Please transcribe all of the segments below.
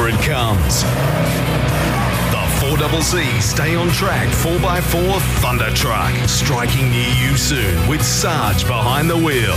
Here it comes. The 4CC Stay on Track 4x4 Thunder Truck. Striking near you soon with Sarge behind the wheel.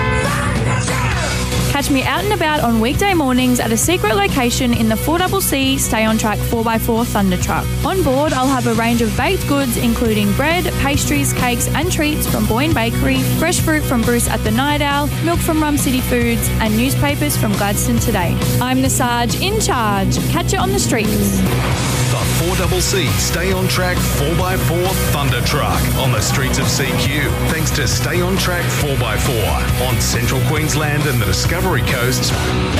Catch me out and about on weekday mornings at a secret location in the 4CC Stay on Track 4x4 Thunder Truck. On board, I'll have a range of baked goods including bread, pastries, cakes and treats from Boyne Bakery, fresh fruit from Bruce at the Night Owl, milk from Rum City Foods and newspapers from Gladstone Today. I'm the Sarge in charge. Catch it on the streets. The 4CC Stay on Track 4x4 Thunder Truck on the streets of CQ. Thanks to Stay on Track 4x4 on Central Queensland and the Discovery Coast.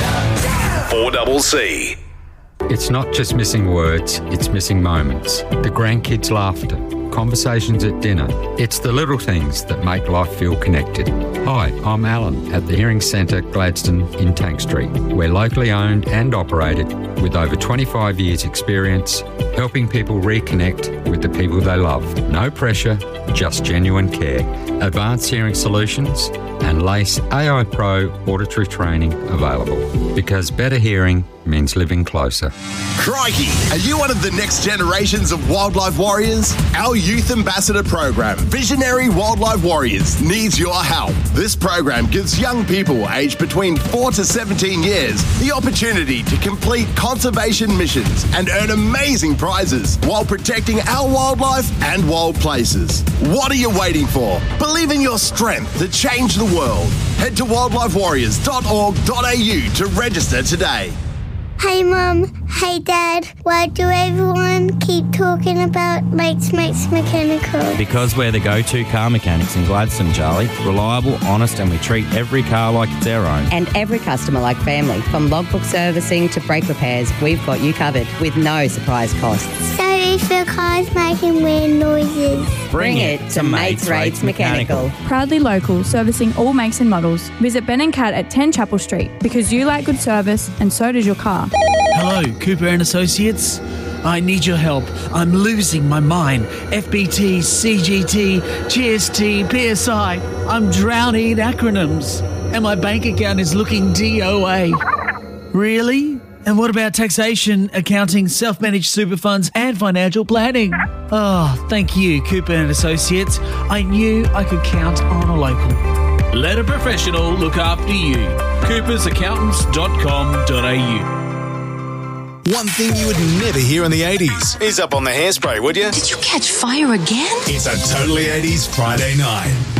4CC. It's not just missing words, it's missing moments. The grandkids' laughter, conversations at dinner. It's the little things that make life feel connected. Hi, I'm Alan at the Hearing Centre Gladstone in Tank Street. We're locally owned and operated with over 25 years experience helping people reconnect with the people they love. No pressure, just genuine care. Advanced hearing solutions and LACE AI Pro auditory training available. Because better hearing means living closer. Crikey! Are you one of the next generations of wildlife warriors? Our Youth Ambassador program, Visionary Wildlife Warriors, needs your help. This program gives young people aged between 4 to 17 years the opportunity to complete conservation missions and earn amazing prizes while protecting our wildlife and wild places. What are you waiting for? Believe in your strength to change the world. Head to wildlifewarriors.org.au to register today. Hey Mum, hey Dad, why do everyone keep talking about Mates Mechanical? Because we're the go-to car mechanics in Gladstone, Charlie. Reliable, honest, and we treat every car like it's our own. And every customer like family. From logbook servicing to brake repairs, we've got you covered with no surprise costs. So if your car's making weird noises, bring it to Mates Rates Mechanical. Proudly local, servicing all makes and models. Visit Ben and Cat at 10 Chapel Street because you like good service and so does your car. Hello, Cooper and Associates. I need your help. I'm losing my mind. FBT, CGT, GST, PSI. I'm drowning in acronyms. And my bank account is looking DOA. Really? And what about taxation, accounting, self-managed super funds and financial planning? Oh, thank you, Cooper and Associates. I knew I could count on a local. Let a professional look after you. CoopersAccountants.com.au. One thing you would never hear in the 80s is Up on the Hairspray, would you? Did you catch fire again? It's a totally 80s Friday night.